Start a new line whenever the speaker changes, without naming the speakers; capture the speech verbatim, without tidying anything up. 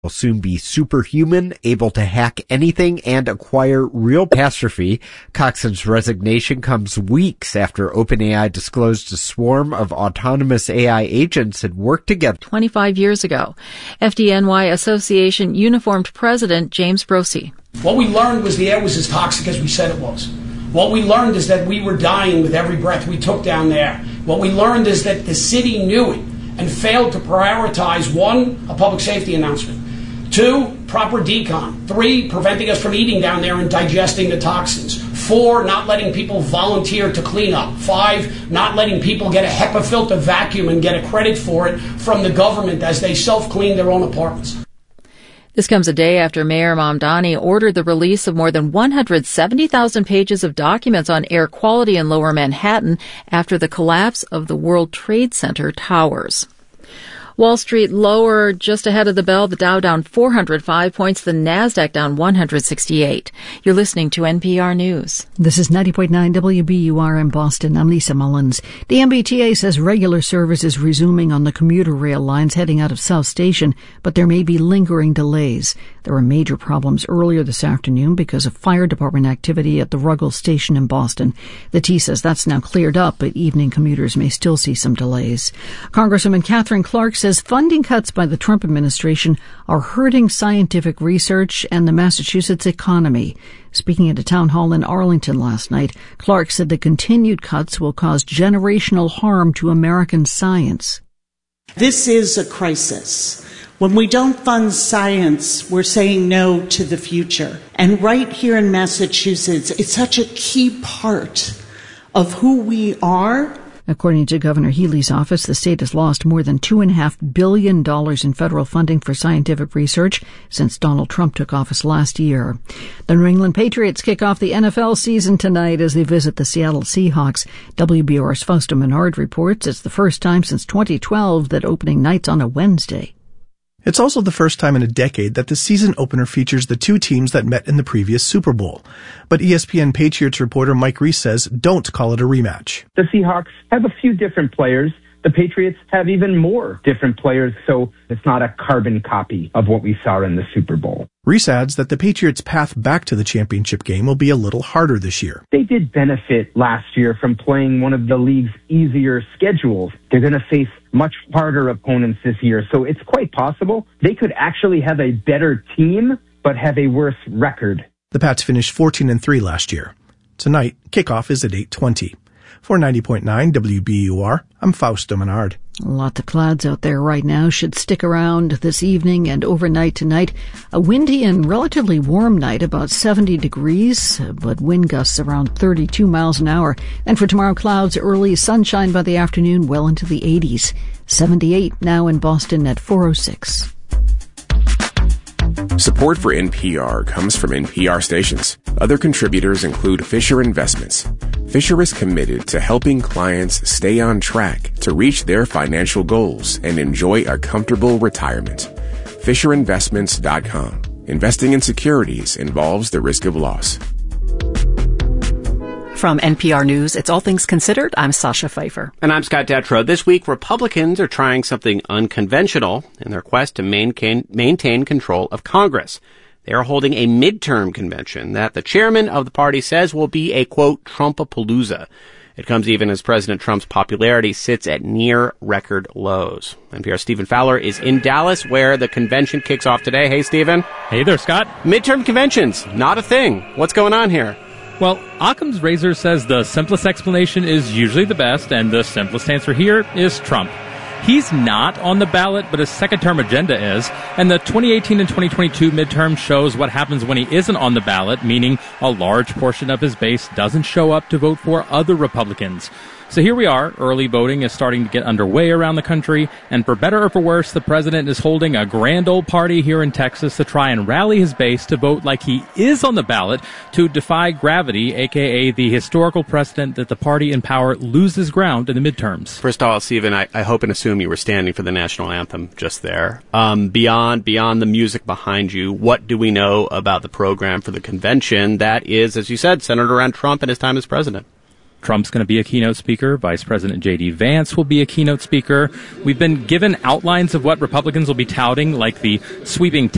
will soon be superhuman, able to hack anything and acquire real catastrophe. Coxon's resignation comes weeks after OpenAI disclosed a swarm of autonomous A I agents had worked together
twenty-five years ago. F D N Y Association Uniformed President James Brosey.
What we learned was the air was as toxic as we said it was. What we learned is that we were dying with every breath we took down there. What we learned is that the city knew it and failed to prioritize, one, a public safety announcement. Two, proper decon. Three, preventing us from eating down there and digesting the toxins. Four, not letting people volunteer to clean up. Five, not letting people get a HEPA filter vacuum and get a credit for it from the government as they self-clean their own apartments.
This comes a day after Mayor Mamdani ordered the release of more than one hundred seventy thousand pages of documents on air quality in Lower Manhattan after the collapse of the World Trade Center towers. Wall Street lower just ahead of the bell, the Dow down four hundred five points, the NASDAQ down one hundred sixty-eight. You're listening to N P R News.
This is ninety point nine W B U R in Boston. I'm Lisa Mullins. The M B T A says regular service is resuming on the commuter rail lines heading out of South Station, but there may be lingering delays. There were major problems earlier this afternoon because of fire department activity at the Ruggles Station in Boston. The T says that's now cleared up, but evening commuters may still see some delays. Congresswoman Katherine Clark says funding cuts by the Trump administration are hurting scientific research and the Massachusetts economy. Speaking at a town hall in Arlington last night, Clark said the continued cuts will cause generational harm to American science.
This is a crisis. When we don't fund science, we're saying no to the future. And right here in Massachusetts, it's such a key part of who we are.
According to Governor Healey's office, the state has lost more than two point five billion dollars in federal funding for scientific research since Donald Trump took office last year. The New England Patriots kick off the N F L season tonight as they visit the Seattle Seahawks. W B U R's Fausto Menard reports it's the first time since twenty twelve that opening night's on a Wednesday.
It's also the first time in a decade that the season opener features the two teams that met in the previous Super Bowl. But E S P N Patriots reporter Mike Reese says don't call it a rematch.
The Seahawks have a few different players. The Patriots have even more different players, so it's not a carbon copy of what we saw in the Super Bowl.
Reese adds that the Patriots' path back to the championship game will be a little harder this year.
They did benefit last year from playing one of the league's easier schedules. They're going to face much harder opponents this year, so it's quite possible they could actually have a better team, but have a worse record.
The Pats finished fourteen and three last year. Tonight, kickoff is at eight twenty. For ninety point nine W B U R, I'm Fausto Menard.
Lots of clouds out there right now. Should stick around this evening and overnight tonight. A windy and relatively warm night, about seventy degrees, but wind gusts around thirty-two miles an hour. And for tomorrow, clouds, early sunshine by the afternoon, well into the eighties. seventy-eight now in Boston at four oh six.
Support for N P R comes from N P R stations. Other contributors include Fisher Investments. Fisher is committed to helping clients stay on track to reach their financial goals and enjoy a comfortable retirement. Fisher Investments dot com. Investing in securities involves the risk of loss.
From N P R News, it's All Things Considered. I'm Sasha Pfeiffer.
And I'm Scott Detrow. This week, Republicans are trying something unconventional in their quest to maintain, maintain control of Congress. They are holding a midterm convention that the chairman of the party says will be a, quote, Trumpapalooza. It comes even as President Trump's popularity sits at near record lows. N P R's Stephen Fowler is in Dallas, where the convention kicks off today. Hey, Stephen.
Hey there, Scott.
Midterm conventions, not a thing. What's going on here?
Well, Occam's razor says the simplest explanation is usually the best, and the simplest answer here is Trump. He's not on the ballot, but his second-term agenda is, and the twenty eighteen and twenty twenty-two midterm shows what happens when he isn't on the ballot, meaning a large portion of his base doesn't show up to vote for other Republicans. So here we are. Early voting is starting to get underway around the country, and for better or for worse, the president is holding a grand old party here in Texas to try and rally his base to vote like he is on the ballot to defy gravity, aka the historical precedent that the party in power loses ground in the midterms.
First of all, Stephen, I, I hope and assume you were standing for the national anthem just there. Um, beyond beyond the music behind you, what do we know about the program for the convention that is, as you said, centered around Trump and his time as president?
Trump's going to be a keynote speaker. Vice President J D. Vance will be a keynote speaker. We've been given outlines of what Republicans will be touting, like the sweeping